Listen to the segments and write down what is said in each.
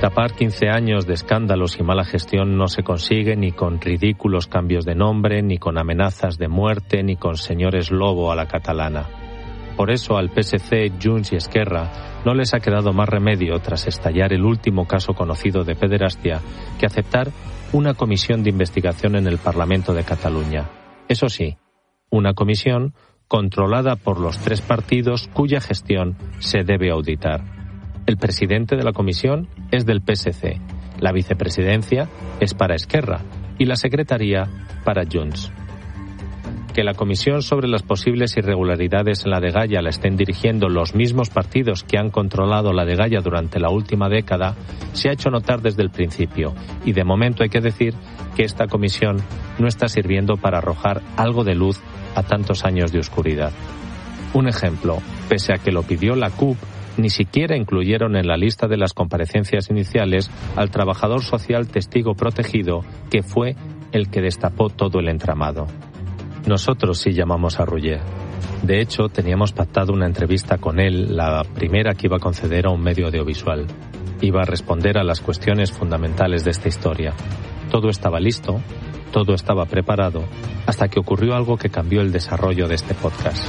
Tapar 15 años de escándalos y mala gestión no se consigue ni con ridículos cambios de nombre, ni con amenazas de muerte, ni con señores lobo a la catalana. Por eso al PSC, Junts y Esquerra no les ha quedado más remedio, tras estallar el último caso conocido de pederastia, que aceptar una comisión de investigación en el Parlamento de Cataluña. Eso sí, una comisión controlada por los 3 partidos cuya gestión se debe auditar. El presidente de la comisión es del PSC, la vicepresidencia es para Esquerra y la secretaría para Junts. Que la comisión sobre las posibles irregularidades en la Dgaia la estén dirigiendo los mismos partidos que han controlado la Dgaia durante la última década se ha hecho notar desde el principio, y de momento hay que decir que esta comisión no está sirviendo para arrojar algo de luz a tantos años de oscuridad. Un ejemplo, pese a que lo pidió la CUP, ni siquiera incluyeron en la lista de las comparecencias iniciales al trabajador social testigo protegido, que fue el que destapó todo el entramado. Nosotros sí llamamos a Roger. De hecho, teníamos pactado una entrevista con él, la primera que iba a conceder a un medio audiovisual. Iba a responder a las cuestiones fundamentales de esta historia. Todo estaba listo, todo estaba preparado, hasta que ocurrió algo que cambió el desarrollo de este podcast.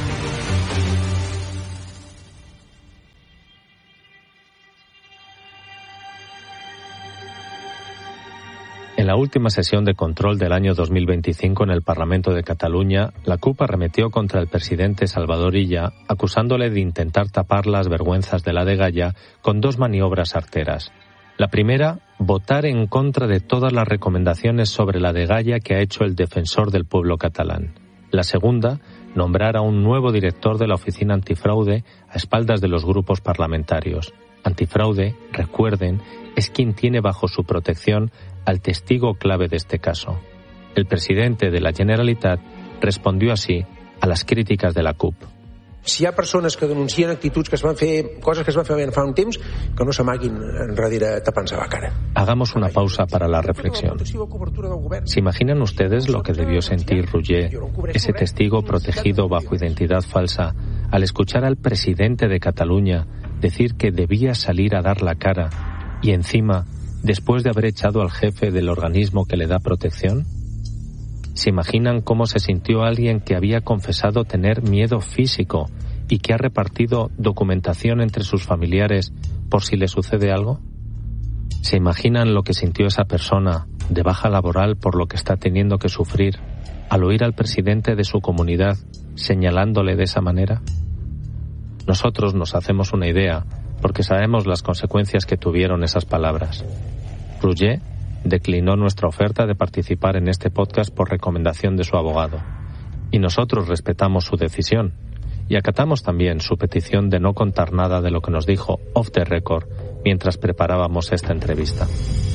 En la última sesión de control del año 2025 en el Parlamento de Cataluña, la CUP arremetió contra el presidente Salvador Illa, acusándole de intentar tapar las vergüenzas de la Dgaia con 2 maniobras arteras. La primera, votar en contra de todas las recomendaciones sobre la Dgaia que ha hecho el defensor del pueblo catalán. La segunda, nombrar a un nuevo director de la Oficina Antifraude a espaldas de los grupos parlamentarios. Antifraude, recuerden, es quien tiene bajo su protección al testigo clave de este caso. El presidente de la Generalitat respondió así a las críticas de la CUP. Si hi ha persones que denuncien actituds que es van fer, coses que es van fer fa un temps, que no s'amaguin enrere tapant-se la cara. Hagamos una pausa para la reflexión. ¿Se imaginan ustedes lo que debió sentir Roger, ese testigo protegido bajo identidad falsa, al escuchar al presidente de Cataluña decir que debía salir a dar la cara y encima, después de haber echado al jefe del organismo que le da protección? ¿Se imaginan cómo se sintió alguien que había confesado tener miedo físico y que ha repartido documentación entre sus familiares por si le sucede algo? ¿Se imaginan lo que sintió esa persona de baja laboral por lo que está teniendo que sufrir al oír al presidente de su comunidad señalándole de esa manera? Nosotros nos hacemos una idea porque sabemos las consecuencias que tuvieron esas palabras. Roger declinó nuestra oferta de participar en este podcast por recomendación de su abogado. Y nosotros respetamos su decisión y acatamos también su petición de no contar nada de lo que nos dijo off the record mientras preparábamos esta entrevista.